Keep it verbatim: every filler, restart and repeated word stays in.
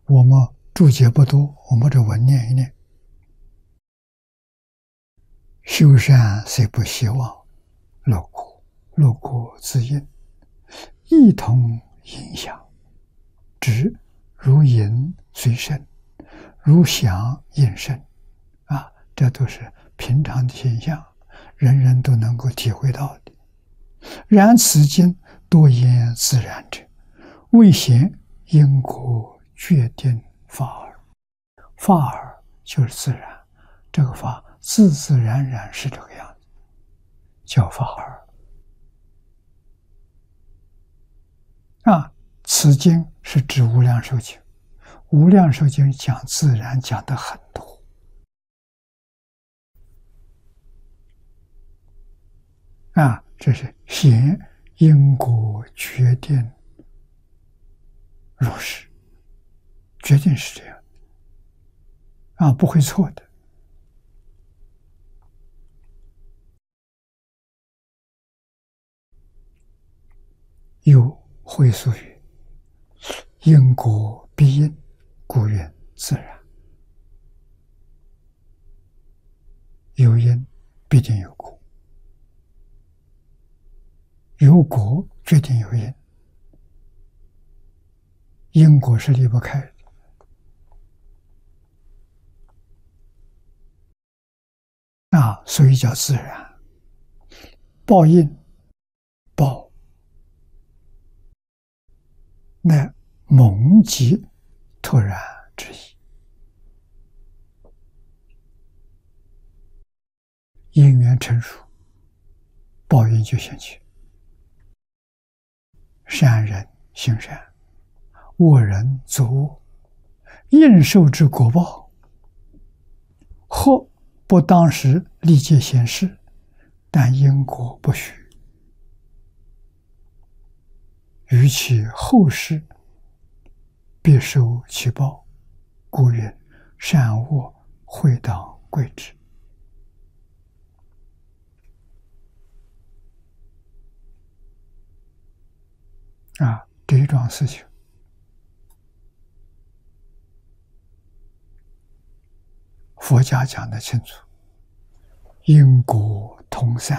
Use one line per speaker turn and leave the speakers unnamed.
我们注解不多，我们这文念一念。修善虽不希望，乐果乐果自应，一同影响。知如影随身，如响应声。啊，这都是平常的现象，人人都能够体会到的。然此经多言自然者，未显因果决定法耳。法耳就是自然，这个法自自然然是这个样子，叫法耳。啊，此经是指无量寿经，无量寿经讲自然讲的很多。啊，这是显因果决定如是，决定是这样啊，不会错的。有会俗语：因果必应，故曰自然。有因必定有果，有果决定有因，因果是离不开的。啊，所以叫自然。报应报乃蒙极突然之意，因缘成熟，报应就现起。善人行善，恶人作恶，应受之果报，或不当时立即显示，但因果不许，于其后世必受其报，故曰善恶会当归之。啊，这一桩事情，佛家讲得清楚，因果同散。